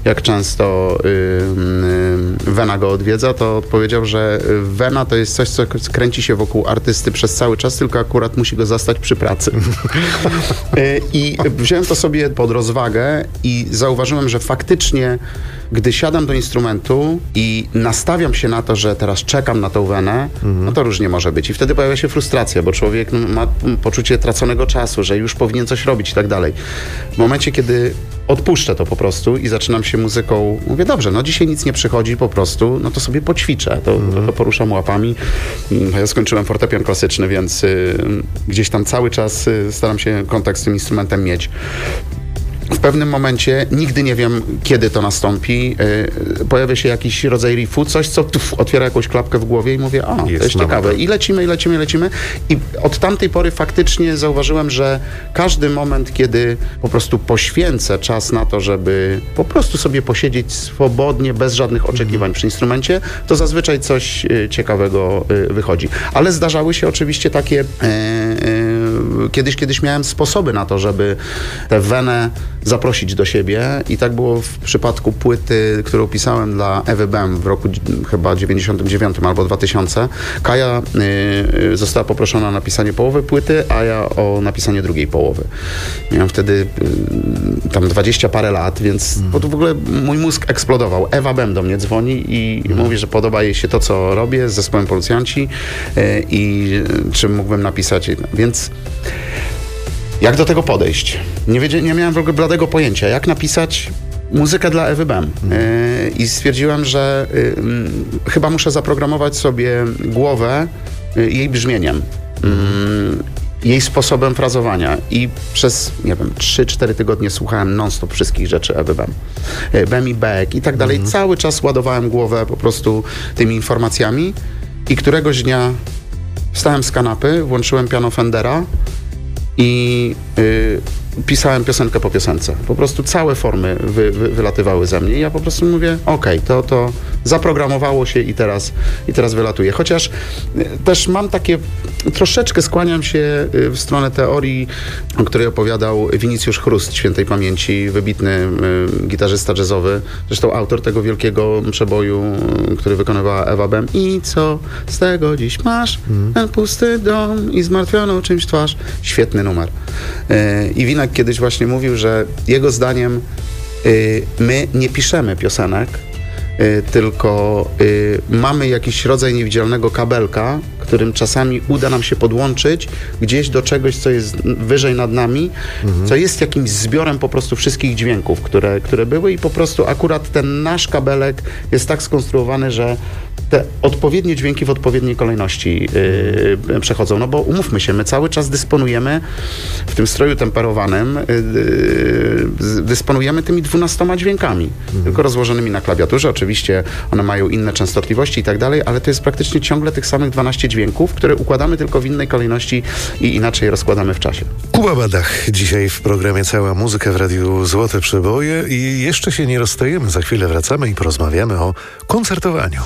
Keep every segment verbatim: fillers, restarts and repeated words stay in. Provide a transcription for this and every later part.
jak często y, y, wena go odwiedza, to odpowiedział, że wena to jest coś, co kręci się wokół artysty przez cały czas, tylko akurat musi go zastać przy pracy. y, I wziąłem to sobie pod rozwagę i zauważyłem, że faktycznie, gdy siadam do instrumentu i nastawiam się na to, że teraz czekam na tą wenę, mhm. no to różnie może być. I wtedy pojawia się frustracja, bo człowiek ma poczucie traconego czasu, że już powinien coś robić i tak dalej. W momencie, kiedy odpuszczę to po prostu i zaczynam się muzyką, mówię, dobrze, no dzisiaj nic nie przychodzi po prostu, no to sobie poćwiczę, to, mm. to, to poruszam łapami. Ja skończyłem fortepian klasyczny, więc y, gdzieś tam cały czas y, staram się kontakt z tym instrumentem mieć. W pewnym momencie, nigdy nie wiem, kiedy to nastąpi, yy, pojawia się jakiś rodzaj riffu, coś, co tuf, otwiera jakąś klapkę w głowie i mówię, a, to jest, jest ciekawe. I lecimy, i lecimy, i lecimy. I od tamtej pory faktycznie zauważyłem, że każdy moment, kiedy po prostu poświęcę czas na to, żeby po prostu sobie posiedzieć swobodnie, bez żadnych oczekiwań przy instrumencie, to zazwyczaj coś yy, ciekawego yy, wychodzi. Ale zdarzały się oczywiście takie... Yy, yy, kiedyś, kiedyś miałem sposoby na to, żeby tę wenę zaprosić do siebie i tak było w przypadku płyty, którą pisałem dla Ewy Bem w roku chyba dziewięćdziesiątym dziewiątym albo dwa tysiące. Kaja y, została poproszona o napisanie połowy płyty, a ja o napisanie drugiej połowy. Miałem wtedy y, tam dwadzieścia parę lat, więc mm. w ogóle mój mózg eksplodował. Ewa Bem do mnie dzwoni i mm. mówi, że podoba jej się to, co robię z zespołem Policjanci y, i y, czy mógłbym napisać. Więc jak do tego podejść? Nie, wiedzia, nie miałem w ogóle bladego pojęcia, jak napisać muzykę dla Ewy Bem. Yy, I stwierdziłem, że yy, chyba muszę zaprogramować sobie głowę yy, jej brzmieniem, yy, jej sposobem frazowania. I przez, nie wiem, trzy cztery tygodnie słuchałem non-stop wszystkich rzeczy Ewy Bem. Yy, Bem i Beck i tak dalej. Mm-hmm. Cały czas ładowałem głowę po prostu tymi informacjami i któregoś dnia wstałem z kanapy, włączyłem piano Fendera i y, pisałem piosenkę po piosence. Po prostu całe formy wy, wy, wylatywały ze mnie i ja po prostu mówię, okej, okay, to, to zaprogramowało się i teraz, i teraz wylatuje. Chociaż y, też mam takie, troszeczkę skłaniam się y, w stronę teorii, o której opowiadał Winicjusz Chrust, świętej pamięci, wybitny y, gitarzysta jazzowy, zresztą autor tego wielkiego przeboju, y, który wykonywała Ewa Bem. I co z tego dziś masz? Mm. Ten pusty dom i zmartwioną czymś twarz. Świetny numer. Y, I Winek kiedyś właśnie mówił, że jego zdaniem y, my nie piszemy piosenek, y, tylko y, mamy jakiś rodzaj niewidzialnego kabelka, którym czasami uda nam się podłączyć gdzieś do czegoś, co jest wyżej nad nami, mhm. co jest jakimś zbiorem po prostu wszystkich dźwięków, które, które były i po prostu akurat ten nasz kabelek jest tak skonstruowany, że te odpowiednie dźwięki w odpowiedniej kolejności yy, przechodzą. No bo umówmy się, my cały czas dysponujemy w tym stroju temperowanym, yy, dysponujemy tymi dwunastoma dźwiękami, mhm. tylko rozłożonymi na klawiaturze. Oczywiście one mają inne częstotliwości i tak dalej, ale to jest praktycznie ciągle tych samych dwanaście dźwięków, które układamy tylko w innej kolejności i inaczej rozkładamy w czasie. Kuba Badach dzisiaj w programie Cała Muzyka w Radiu Złote Przeboje i jeszcze się nie rozstajemy. Za chwilę wracamy i porozmawiamy o koncertowaniu.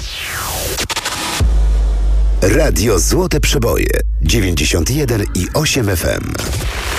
Radio Złote Przeboje dziewięćdziesiąt jeden i osiem F M.